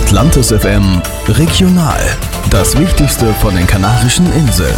Atlantis FM Regional. Das Wichtigste von den Kanarischen Inseln.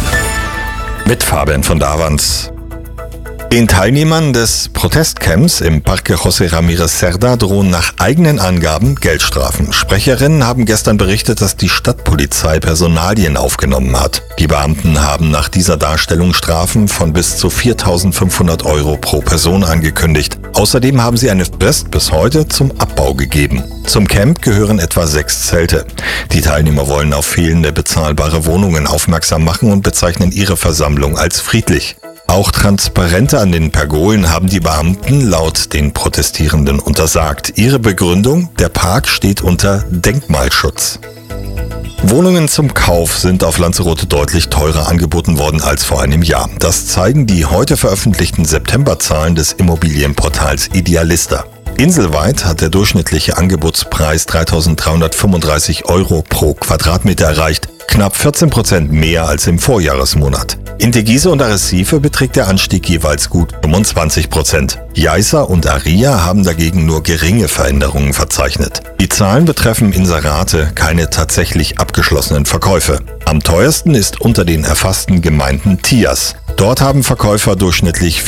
Mit Fabian von Davans. Den Teilnehmern des Protestcamps im Parque José Ramírez Cerda drohen nach eigenen Angaben Geldstrafen. Sprecherinnen haben gestern berichtet, dass die Stadtpolizei Personalien aufgenommen hat. Die Beamten haben nach dieser Darstellung Strafen von bis zu 4.500 € pro Person angekündigt. Außerdem haben sie eine Frist bis heute zum Abbau gegeben. Zum Camp gehören etwa 6 Zelte. Die Teilnehmer wollen auf fehlende bezahlbare Wohnungen aufmerksam machen und bezeichnen ihre Versammlung als friedlich. Auch Transparente an den Pergolen haben die Beamten laut den Protestierenden untersagt. Ihre Begründung: der Park steht unter Denkmalschutz. Wohnungen zum Kauf sind auf Lanzarote deutlich teurer angeboten worden als vor einem Jahr. Das zeigen die heute veröffentlichten Septemberzahlen des Immobilienportals Idealista. Inselweit hat der durchschnittliche Angebotspreis 3.335 € pro Quadratmeter erreicht, knapp 14% mehr als im Vorjahresmonat. In Teguise und Arrecife beträgt der Anstieg jeweils gut 25%. Jaiza und Aria haben dagegen nur geringe Veränderungen verzeichnet. Die Zahlen betreffen Inserate, keine tatsächlich abgeschlossenen Verkäufe. Am teuersten ist unter den erfassten Gemeinden Tias. Dort haben Verkäufer durchschnittlich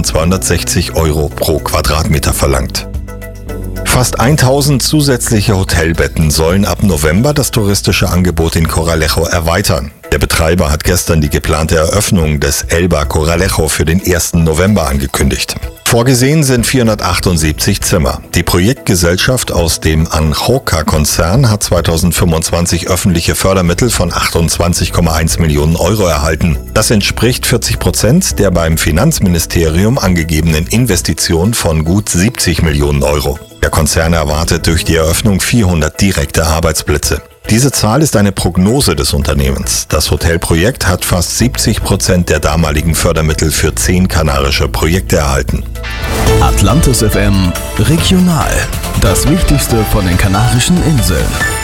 4.260 € pro Quadratmeter verlangt. Fast 1.000 zusätzliche Hotelbetten sollen ab November das touristische Angebot in Corralejo erweitern. Der Betreiber hat gestern die geplante Eröffnung des Elba Corralejo für den 1. November angekündigt. Vorgesehen sind 478 Zimmer. Die Projektgesellschaft aus dem Anjoca-Konzern hat 2025 öffentliche Fördermittel von 28,1 Millionen € erhalten. Das entspricht 40% der beim Finanzministerium angegebenen Investition von gut 70 Millionen €. Der Konzern erwartet durch die Eröffnung 400 direkte Arbeitsplätze. Diese Zahl ist eine Prognose des Unternehmens. Das Hotelprojekt hat fast 70% der damaligen Fördermittel für 10 kanarische Projekte erhalten. Atlantis FM Regional. Das Wichtigste von den Kanarischen Inseln.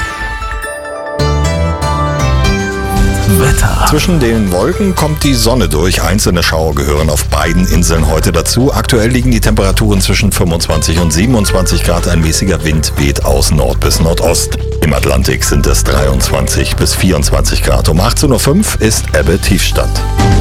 Wetter. Zwischen den Wolken kommt die Sonne durch. Einzelne Schauer gehören auf beiden Inseln heute dazu. Aktuell liegen die Temperaturen zwischen 25 und 27 Grad. Ein mäßiger Wind weht aus Nord bis Nordost. Im Atlantik sind es 23 bis 24 Grad. Um 18.05 Uhr ist Ebbe Tiefstand.